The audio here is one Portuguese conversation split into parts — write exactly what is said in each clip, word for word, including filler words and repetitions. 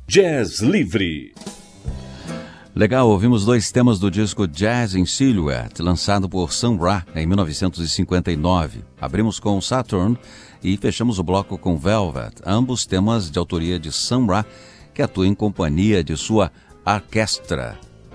Jazz Livre. Legal, ouvimos dois temas do disco Jazz in Silhouette, lançado por Sun Ra em mil novecentos e cinquenta e nove. Abrimos com Saturn e fechamos o bloco com Velvet, ambos temas de autoria de Sun Ra, que atua em companhia de sua orquestra.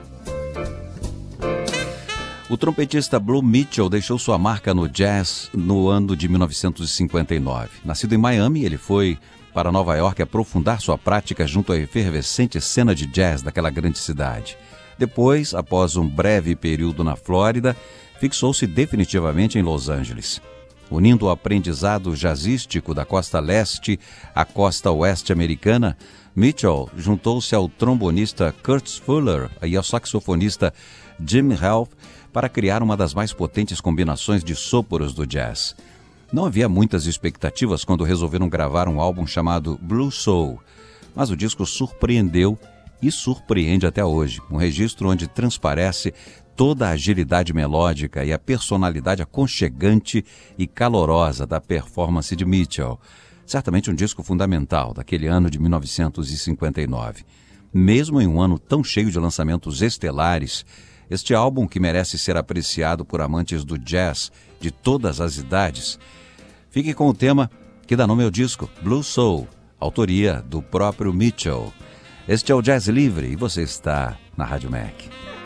O trompetista Blue Mitchell deixou sua marca no jazz no ano de mil novecentos e cinquenta e nove. Nascido em Miami, ele foi para Nova York aprofundar sua prática junto à efervescente cena de jazz daquela grande cidade. Depois, após um breve período na Flórida, fixou-se definitivamente em Los Angeles. Unindo o aprendizado jazzístico da costa leste à costa oeste americana, Mitchell juntou-se ao trombonista Curtis Fuller e ao saxofonista Jim Ralph para criar uma das mais potentes combinações de sopros do jazz. Não havia muitas expectativas quando resolveram gravar um álbum chamado Blue Soul, mas o disco surpreendeu e surpreende até hoje, um registro onde transparece toda a agilidade melódica e a personalidade aconchegante e calorosa da performance de Mitchell. Certamente um disco fundamental daquele ano de mil novecentos e cinquenta e nove. Mesmo em um ano tão cheio de lançamentos estelares, este álbum, que merece ser apreciado por amantes do jazz de todas as idades, fique com o tema que dá nome ao disco, Blue Soul, autoria do próprio Mitchell. Este é o Jazz Livre e você está na Rádio Mac.